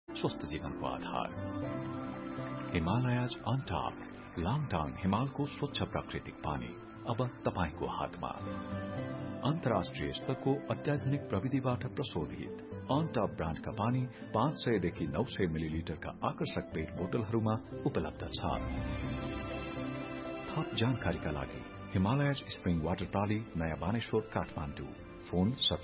स्वस्थ जीवनको आधार। Himalayas on top, Langtang हिमालको स्वच्छ प्राकृतिक पानी अब तपाईको हातमा। अन्तर्राष्ट्रिय स्तरको अत्याधुनिक प्रविधिबाट प्रशोधित अन टॉप ब्रान्डका पानी 500 देखि 900 मिलिलिटरका आकर्षक पेट बोतलहरूमा उपलब्ध छ। थप जानकारीका लागि हिमालयज स्प्रिङ वाटर प्रणाली, नयाँ बानेश्वर, काठमाडौँ। फोन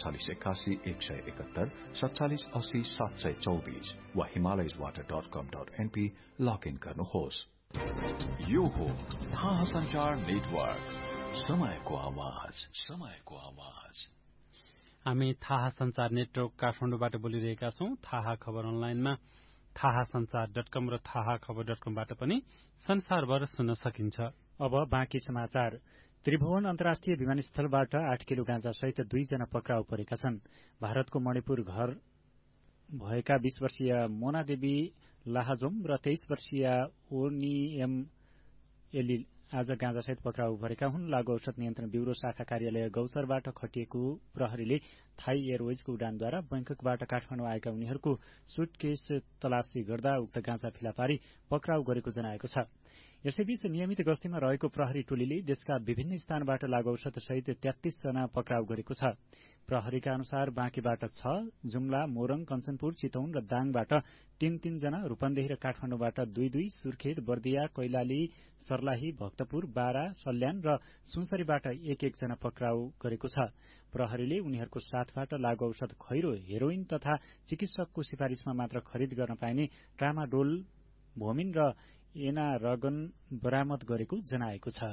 4781 171 4780 724 वा himalayaswater.com.np लगइन गर्नुहोस्। यो हो थाहा संचार नेटवर्क, समयको आवाज, समयको आवाज। हामी थाहा संचार नेटवर्क काठमाडौँबाट बोलिरहेका छौं। थाहा खबर अनलाइनमा थाहासंचार.com र थाहाखबर.com-बाट पनि संसारभर सुन्न सकिन्छ। अब बाँकी समाचार। त्रिभुवन अन्तर्राष्ट्रिय विमानस्थलबाट 8 किलो गाँजा सहित 2 जना पक्राउ परेका छन्। भारतको मणिपुर घर भएका 20 वर्षीय मोना देवी लाहाजोम र 23 वर्षीय ओनिएम एली आज गाँजासहित पक्राउ परेका हुन्। लागू औषध नियन्त्रण ब्यूरो शाखा कार्यालय गौचरबाट खटिएको प्रहरीले थाई एयरवेजको उडानद्वारा बैंककबाट काठमाडौँ आएका उनीहरूको सुटकेस तलासी गर्दा उक्त गाँजा फेला पारी पक्राउ गरेको जनाएको छ। यसैबीच नियमित गस्तीमा रहेको प्रहरी टोलीले देशका विभिन्न स्थानबाट लागू औषध सहित 33 जना पक्राउ गरेको छ। प्रहरीका अनुसार बाँकीबाट 6, जुम्ला, मोरङ, कञ्चनपुर, चितौन र दाङबाट 3-3 जना, रूपन्देही र काठमाडौँबाट 2-2, सुर्खेत, बर्दिया, कैलाली, सर्लाही, भक्तपुर, बारा, सल्यान र सुनसरीबाट 1-1 जना पक्राउ गरेको छ। प्रहरीले उनीहरूको साथबाट लागू औषध खैरो, हेरोइन तथा चिकित्सकको सिफारिशमा मात्र खरिद गर्न पाइने ट्रामाडोल, भोमिन र एनारगन बरामद गरेको जनाएको छ।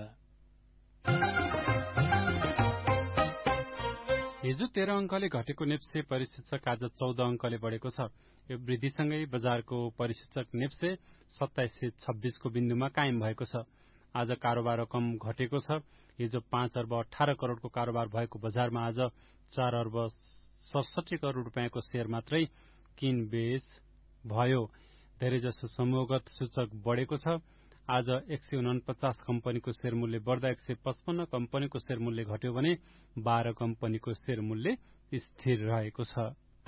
हिजो 13 अंकले घटेको नेप्से परिसूचक आज 14 अंकले बढेको छ। यो वृद्धिसँगै बजारको परिसूचक नेप्से 2726 को बिन्दुमा कायम भएको छ। आज कारोबार रकम घटेको छ। हिजो 5 अर्ब 18 करोड़को कारोबार भएको बजारमा आज 4 अर्ब 67 करोड़ रुपियाँको शेयर मात्रै किनबेच भयो। धेरैजसो समूहगत सूचक बढ़ेको छ। आज 149 कम्पनीको शेयर मूल्य बढ़दा 155 कम्पनीको शेयर मूल्य घट्यो भने 12 कम्पनीको शेयर मूल्य स्थिर रहेको छ।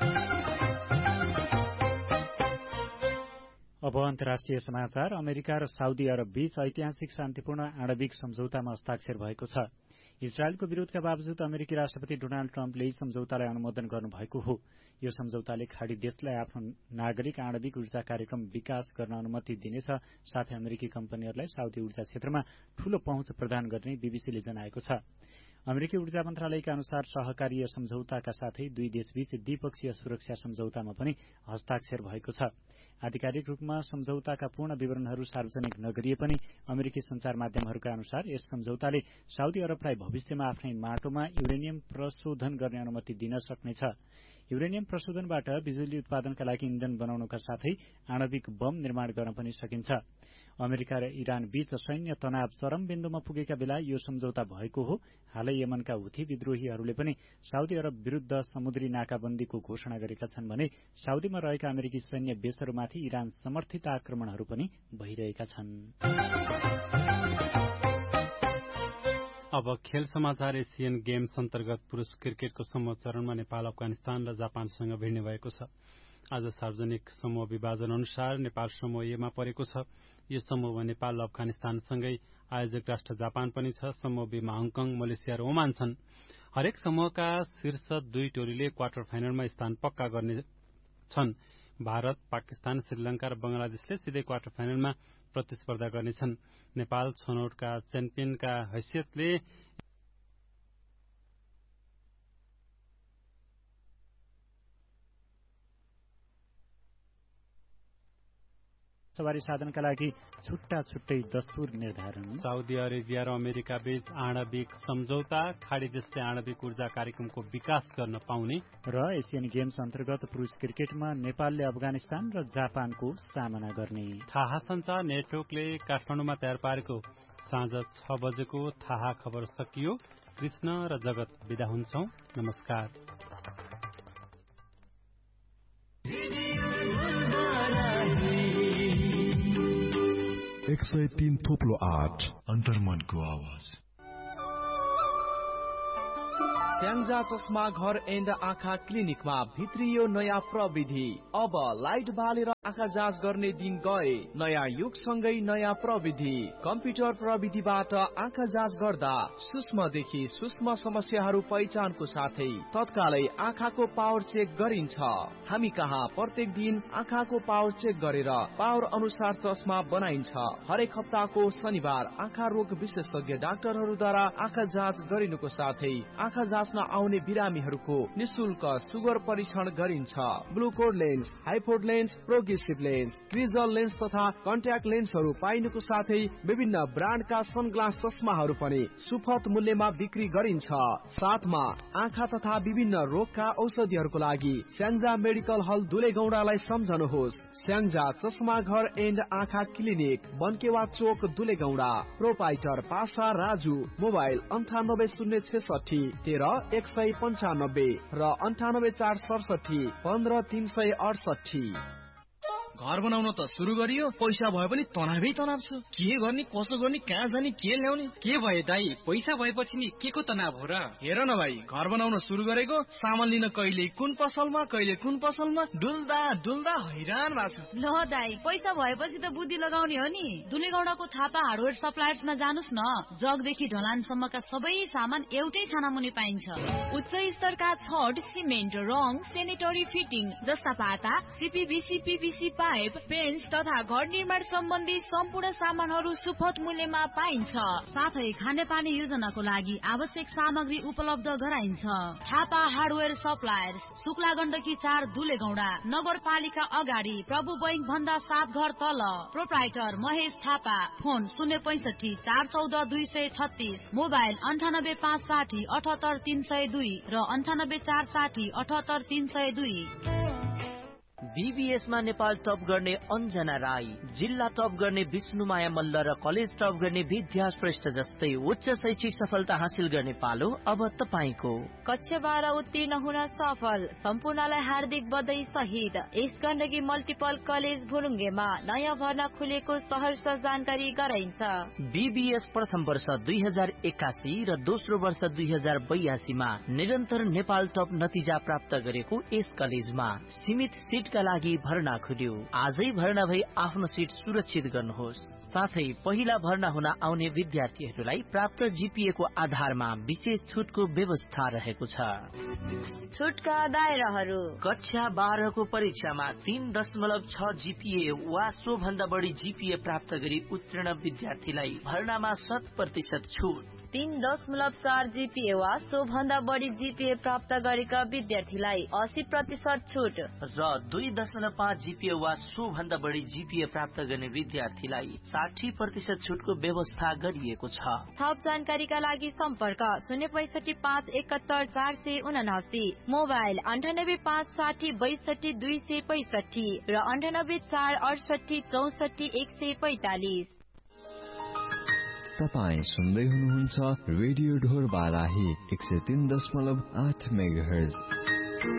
अब अन्तर्राष्ट्रिय समाचार। अमेरिका र साउदी अरब बीच ऐतिहासिक शान्तिपूर्ण आणविक सम्झौतामा हस्ताक्षर भएको छ। इजरायलको विरोधका बावजुद अमेरिकी राष्ट्रपति डोनाल्ड ट्रम्पले सम्झौतालाई अनुमोदन गर्नुभएको हो। यो सम्झौताले खाड़ी देशलाई आफ्नो नागरिक आणविक ऊर्जा कार्यक्रम विकास गर्न अनुमति दिनेछ। साथै अमेरिकी कम्पनीहरूलाई साउदी ऊर्जा क्षेत्रमा ठूलो पहुँच प्रदान गर्ने बीबीसीले जनाएको छ। अमेरिकी ऊर्जा मन्त्रालयका अनुसार सहकार्य सम्झौताका साथै दुई देशबीच द्विपक्षीय सुरक्षा सम्झौतामा पनि हस्ताक्षर भएको छ। आधिकारिक रूपमा सम्झौताका पूर्ण विवरणहरू सार्वजनिक नगरिए पनि अमेरिकी संचार माध्यमहरूका अनुसार यस सम्झौताले साउदी अरबलाई भविष्यमा आफ्नै माटोमा युरेनियम प्रशोधन गर्ने अनुमति दिन सक्नेछ। युरेनियम प्रशोधनबाट बिजुली उत्पादनका लागि इन्धन बनाउनका साथै आणविक बम निर्माण गर्न पनि सकिन्छ। अमेरिका र इरान बीच सैन्य तनाव चरम बिन्दुमा पुगेका बेला यो सम्झौता भएको हो। हालै यमनका हुथी विद्रोहीहरूले पनि साउदी अरब विरूद्ध समुद्री नाकाबन्दीको घोषणा गरेका छन् भने साउदीमा रहेका अमेरिकी सैन्य बेसहरूमाथि इरान समर्थित आक्रमणहरू पनि भइरहेका छन्। अब खेल समाचार। एशियन गेम्स अन्तर्गत पुरुष क्रिकेटको समूह चरणमा नेपाल अफगानिस्तान र जापानसँग भिड्ने भएको छ। आज सार्वजनिक समूह विभाजन अनुसार नेपाल समूह एमा परेको छ। यो समूहमा नेपाल अफगानिस्तानसँगै आयोजक राष्ट्र जापान पनि छ। समूह बीमा हङकङ, मलेसिया र ओमान छन्। हरेक समूहका शीर्ष 2 टोलीले क्वार्टर फाइनलमा स्थान पक्का गर्ने छन्। भारत, पाकिस्तान, श्रीलंका र बंगलादेशले सिधै क्वार्टर फाइनलमा प्रतिस्पर्धा गर्नेछन्। नेपाल छनौटका च्याम्पियनका हैसियतले सवारी साधनका लागि छुट्टा छुट्टै दस्तुर निर्धारण। साउदी अरेबिया र अमेरिका बीच आणविक सम्झौता, खाड़ी देशले आणविक ऊर्जा कार्यक्रमको विकास गर्न पाउने र एशियन गेम्स अन्तर्गत पुरुष क्रिकेटमा नेपालले अफगानिस्तान र जापानको सामना गर्ने। थाहा संचार नेटवर्कले काठमाडौँमा तयार पारेको साँझ 6 बजेको थाहा खबर सकियो। कृष्ण र जगत बिदा हुन्छौं। नमस्कार। 103 थोप्लो 8 अन्तर्मनको आवाज। स्याङ्जा चस्मा घर एन्ड आँखा क्लिनिकमा भित्रियो नयाँ प्रविधि। अब लाइट बालेर आँखा जाँच गर्ने दिन गए। नयाँ युगसँगै नयाँ प्रविधि। कम्प्युटर प्रविधिबाट आँखा जाँच गर्दा सूक्ष्मदेखि सूक्ष्म समस्याहरू पहिचानको साथै तत्कालै आँखाको पावर चेक गरिन्छ। हामी कहाँ प्रत्येक दिन आँखाको पावर चेक गरेर पावर अनुसार चस्मा बनाइन्छ। हरेक हप्ताको शनिबार आँखा रोग विशेषज्ञ डाक्टरहरूद्वारा आँखा जाँच गरिनुको साथै आँखा जाँच्न आउने बिरामीहरूको निशुल्क सुगर परीक्षण गरिन्छ। ग्लुकोड lens, हाइपोड lens, progressive lens, क्रिजल lens तथा कन्ट्याक्ट लेन्सहरू पाइनुको साथै विभिन्न ब्रान्डका सनग्लास चस्माहरू पनि सुपथ मूल्यमा बिक्री गरिन्छ। साथमा आँखा तथा विभिन्न रोगका औषधिहरूको लागि स्याङ्जा मेडिकल हल दुलेगौडालाई सम्झनुहोस्। स्याङ्जा चस्मा घर एन्ड आँखा क्लिनिक, बनकेवा चोक, दुलेगौडा। प्रोपाइटर पासा राजु। मोबाइल 9806 13 195 र 98 467 15 368। घर बनाउन त सुरु गरियो, पैसा भयो पनि तनावै तनाव छ। के गर्ने, कसो गर्ने, कहाँ जाने, के ल्याउने? के भयो दाई, पैसा भएपछि नि के को तनाव हो र? हेर न भाइ, घर बनाउन सुरु गरेको, सामान लिन कहिले कुन पसलमा कहिले कुन पसलमा डुल्दा डुल्दा हैरान भएको छु। ल दाई, पैसा भएपछि त बुद्धि लगाउने हो नि। दुलेगौडाको थापा हार्डवेयर सप्लायर्समा जानुस् न। जगदेखि ढलानसम्मका सबै सामान एउटै छानामुनि पाइन्छ। उच्च स्तरका छड, सिमेन्ट, रङ, सेनेटरी फिटिङ जस्ता पाता, सीपीवीसी, पीवीसी पाइप, पेन्स तथा घर निर्माण सम्बन्धी सम्पूर्ण सामानहरू सुपथ मूल्यमा पाइन्छ। साथै खानेपानी योजनाको लागि आवश्यक सामग्री उपलब्ध गराइन्छ। Thapa hardware suppliers, Shukla Gandaki 4, दुलेगौडा। नगरपालिका अगाडि, प्रभु बैंक भन्दा 7 घर तल। Proprietor Mahesh Thapa. Phone 065 414 236, mobile 98 560 78 302 र 98 460 78 302। बीबीएसमा नेपाल टप गर्ने अन्जना राई, जिल्ला टप गर्ने विष्णुमाया मल्ल र कलेज टप गर्ने विद्या श्रेष्ठ जस्तै उच्च शैक्षिक सफलता हासिल गर्ने पालो अब तपाईको। कक्षा 12 उत्तीर्ण हुन सफल सम्पूर्णलाई हार्दिक बधाई सहित यस गण्डकी मल्टिपल कलेज भुलुङ्गेमा नयाँ भर्ना खुलेको सहर्ष जानकारी गराइन्छ। बीबीएस प्रथम वर्ष 2081 र दोस्रो वर्ष 2082 मा निरन्तर नेपाल टप नतिजा प्राप्त गरेको यस कलेजमा सीमित सीटका लागि भर्ना खुल्यो। आजै भर्ना भई आफ्नो सीट सुरक्षित गर्नुहोस्। साथै पहिला भर्ना हुन आउने विद्यार्थीहरूलाई प्राप्त जीपीए को आधारमा विशेष छुटको व्यवस्था रहेको छ। छुटका दायराहरू: कक्षा 12 को परीक्षामा 3.6 जीपीए वा सो भन्दा बढी जीपीए प्राप्त गरी उत्तीर्ण विद्यार्थीलाई भर्नामा 100% छुट। 3.4 जीपीए वा सो भन्दा बढी जीपीए प्राप्त गरेका विद्यार्थीलाई 80% छुट र 2.5 जीपीए वा सो भन्दा बढी जीपीए प्राप्त गर्ने विद्यार्थीलाई 60% छुटको व्यवस्था गरिएको छ। थप जानकारीका लागि सम्पर्क 065 571 479, मोबाइल 98 560 62 265 र 98 468 64 145। तपाईं सुन्दै हुनुहुन्छ रेडियो ढोर बाराही 103.8 मेगाहर्ज।